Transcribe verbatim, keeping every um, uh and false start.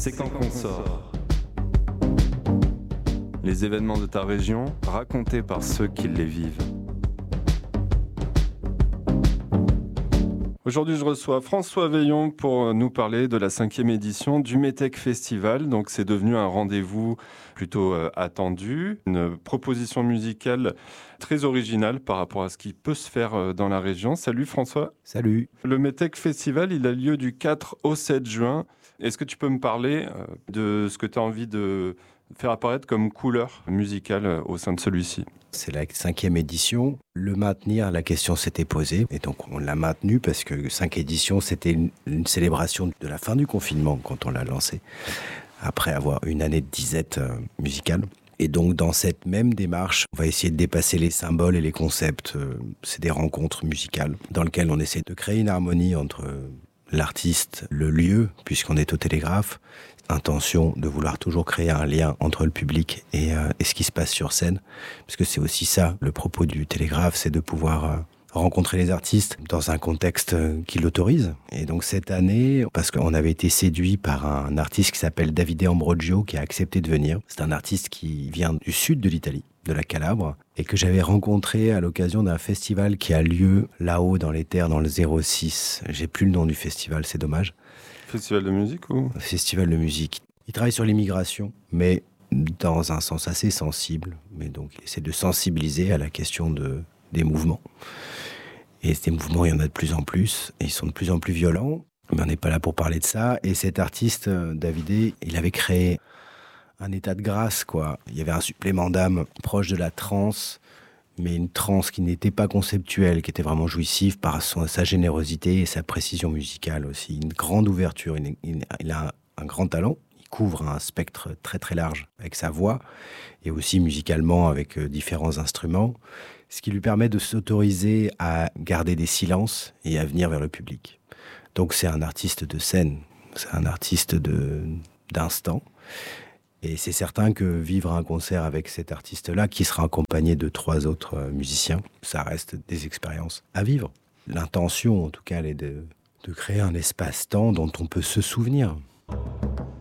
c'est quand qu'on sort. Les événements de ta région, racontés par ceux qui les vivent. Aujourd'hui, je reçois François Veillon pour nous parler de la cinquième édition du METEC Festival. Donc, c'est devenu un rendez-vous plutôt euh, attendu, une proposition musicale très originale par rapport à ce qui peut se faire euh, dans la région. Salut François. Salut. Le METEC Festival, il a lieu du quatre au sept juin. Est-ce que tu peux me parler euh, de ce que tu as envie de faire apparaître comme couleur musicale euh, au sein de celui-ci ? C'est la cinquième édition. Le maintenir, la question s'était posée. Et donc, on l'a maintenu parce que cinq éditions, c'était une, une célébration de la fin du confinement quand on l'a lancé, après avoir une année de disette euh, musicale. Et donc, dans cette même démarche, on va essayer de dépasser les symboles et les concepts. Euh, c'est des rencontres musicales dans lesquelles on essaie de créer une harmonie entre euh, l'artiste, le lieu, puisqu'on est au Télégraphe, intention de vouloir toujours créer un lien entre le public et, euh, et ce qui se passe sur scène, parce que c'est aussi ça, le propos du Télégraphe, c'est de pouvoir euh, rencontrer les artistes dans un contexte euh, qui l'autorise. Et donc cette année, parce qu'on avait été séduit par un artiste qui s'appelle Davide Ambrogio, qui a accepté de venir. C'est un artiste qui vient du sud de l'Italie, de la Calabre, et que j'avais rencontré à l'occasion d'un festival qui a lieu là-haut dans les terres, dans le zéro six. J'ai plus le nom du festival, c'est dommage. Festival de musique ou Festival de musique. Il travaille sur l'immigration, mais dans un sens assez sensible. Mais donc, il essaie de sensibiliser à la question de, des mouvements. Et ces mouvements, il y en a de plus en plus, et ils sont de plus en plus violents. Mais on n'est pas là pour parler de ça. Et cet artiste, Davide, il avait créé un état de grâce, quoi. Il y avait un supplément d'âme proche de la transe, mais une transe qui n'était pas conceptuelle, qui était vraiment jouissive par son, sa générosité et sa précision musicale aussi. Une grande ouverture, il, il, il a un, un grand talent, il couvre un spectre très très large avec sa voix et aussi musicalement avec euh, différents instruments, ce qui lui permet de s'autoriser à garder des silences et à venir vers le public. Donc c'est un artiste de scène, c'est un artiste de, d'instant. Et c'est certain que vivre un concert avec cet artiste-là, qui sera accompagné de trois autres musiciens, ça reste des expériences à vivre. L'intention, en tout cas, elle est de, de créer un espace-temps dont on peut se souvenir.